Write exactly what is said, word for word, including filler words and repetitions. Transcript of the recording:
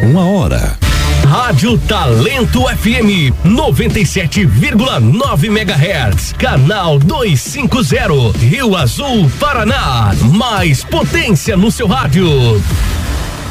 Uma hora. Rádio Talento F M noventa e sete vírgula nove megahertz, canal duzentos e cinquenta, Rio Azul, Paraná. Mais potência no seu rádio.